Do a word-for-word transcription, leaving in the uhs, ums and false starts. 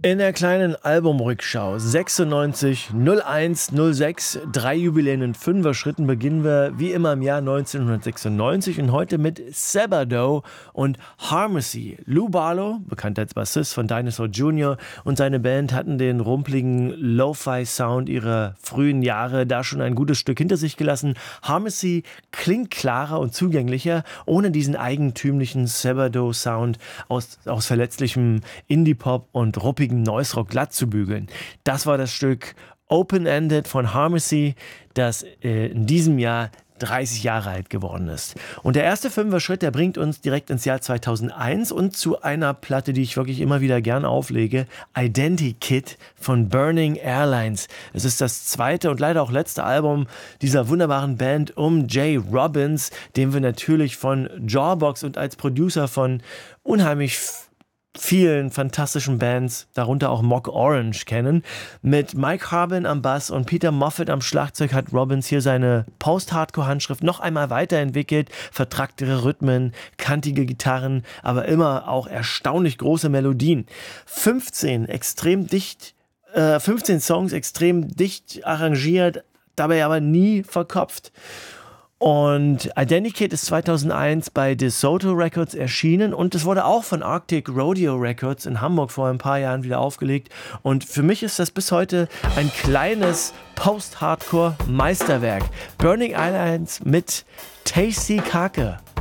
In der kleinen Albumrückschau sechsundneunzig, null eins, null sechs, drei Jubiläen in Fünfer-Schritten beginnen wir wie immer im Jahr neunzehnhundertsechsundneunzig und heute mit Sabado und Harmacy. Lou Barlow, bekannt als Bassist von Dinosaur Junior, und seine Band hatten den rumpeligen Lo-Fi-Sound ihrer frühen Jahre da schon ein gutes Stück hinter sich gelassen. Harmacy klingt klarer und zugänglicher, ohne diesen eigentümlichen Sabado-Sound aus, aus verletzlichem Indie-Pop und ruppigen Noise-Rock glatt zu bügeln. Das war das Stück Open-Ended von Harmacy, das äh, in diesem Jahr dreißig Jahre alt geworden ist. Und der erste Fünfer-Schritt, der bringt uns direkt ins Jahr zweitausendeins und zu einer Platte, die ich wirklich immer wieder gern auflege, Identikit von Burning Airlines. Es ist das zweite und leider auch letzte Album dieser wunderbaren Band um Jay Robbins, den wir natürlich von Jawbox und als Producer von unheimlich vielen fantastischen Bands, darunter auch Mock Orange, kennen. Mit Mike Harbin am Bass und Peter Moffat am Schlagzeug hat Robbins hier seine Post-Hardcore-Handschrift noch einmal weiterentwickelt. Vertracktere Rhythmen, kantige Gitarren, aber immer auch erstaunlich große Melodien. fünfzehn extrem dicht, äh, fünfzehn Songs extrem dicht arrangiert, dabei aber nie verkopft. Und Identikit ist zweitausendeins bei DeSoto Records erschienen und es wurde auch von Arctic Rodeo Records in Hamburg vor ein paar Jahren wieder aufgelegt. Und für mich ist das bis heute ein kleines Post-Hardcore-Meisterwerk. Burning Airlines mit Tasty Kake.